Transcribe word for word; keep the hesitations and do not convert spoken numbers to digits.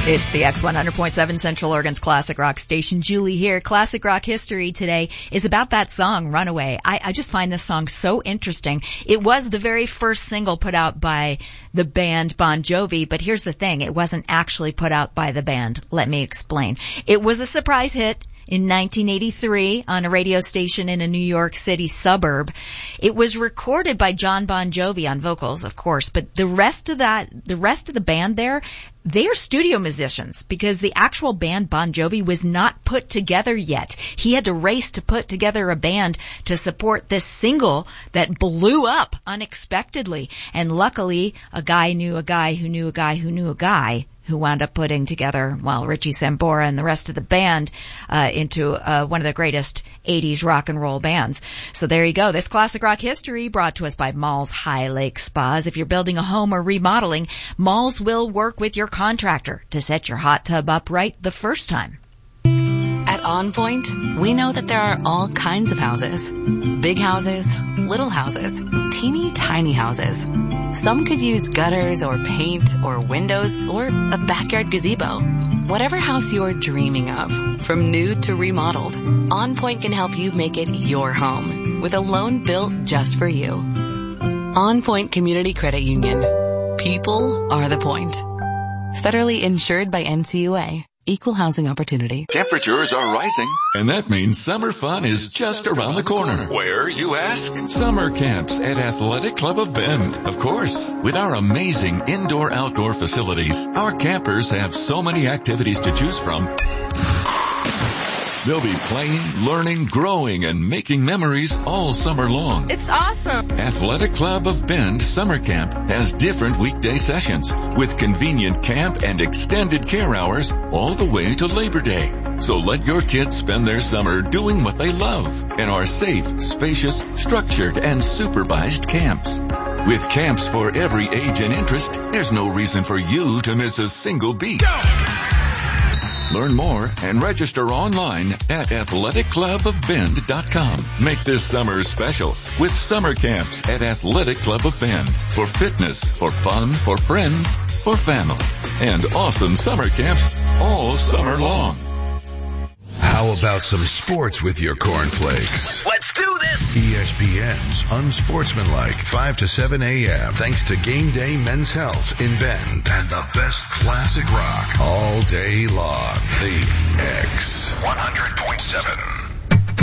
It's the X one hundred point seven Central Oregon's Classic Rock station. Julie here. Classic Rock history today is about that song, Runaway. I, I just find this song so interesting. It was the very first single put out by the band Bon Jovi, but here's the thing. It wasn't actually put out by the band. Let me explain. It was a surprise hit in nineteen eighty-three on a radio station in a New York City suburb. It was recorded by John Bon Jovi on vocals, of course, but the rest of that, the rest of the band there, they're studio musicians because the actual band Bon Jovi was not put together yet. He had to race to put together a band to support this single that blew up unexpectedly. And luckily, a guy knew a guy who knew a guy who knew a guy who wound up putting together, well, Richie Sambora and the rest of the band uh, into uh, one of the greatest eighties rock and roll bands. So there you go. This Classic Rock history brought to us by Malls High Lake Spas. If you're building a home or remodeling, Malls will work with your contractor to set your hot tub up right the first time. At On Point, we know that there are all kinds of houses. Big houses, little houses, teeny tiny houses. Some could use gutters or paint or windows or a backyard gazebo. Whatever house you're dreaming of, from new to remodeled, On Point can help you make it your home with a loan built just for you. On Point Community Credit Union. People are the point. Federally insured by N C U A. Equal housing opportunity. Temperatures are rising, and that means summer fun is just around the corner. Where, you ask? Summer camps at Athletic Club of Bend. Of course, with our amazing indoor-outdoor facilities, our campers have so many activities to choose from. They'll be playing, learning, growing, and making memories all summer long. It's awesome. Athletic Club of Bend Summer Camp has different weekday sessions with convenient camp and extended care hours all the way to Labor Day. So let your kids spend their summer doing what they love in our safe, spacious, structured, and supervised camps. With camps for every age and interest, there's no reason for you to miss a single beat. Go! Learn more and register online at athletic club of bend dot com. Make this summer special with summer camps at Athletic Club of Bend. For fitness, for fun, for friends, for family. And awesome summer camps all summer long. How about some sports with your cornflakes? Let's do this! E S P N's Unsportsmanlike, five to seven a.m. Thanks to Game Day Men's Health in Bend and the best classic rock all day long. The X one hundred point seven.